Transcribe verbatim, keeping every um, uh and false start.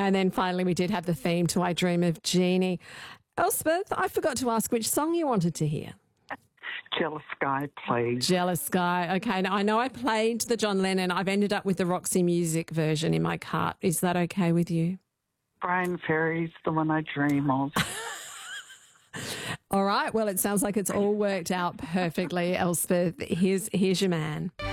And then finally we did have the theme to I Dream of Jeannie. Elspeth, I forgot to ask which song you wanted to hear. Jealous Sky, please. Jealous Sky. Okay, now I know I played the John Lennon. I've ended up with the Roxy Music version in my cart. Is that okay with you? Brian Ferry's the one I dream of. All right, well, it sounds like it's all worked out perfectly, Elspeth. Here's, here's your man.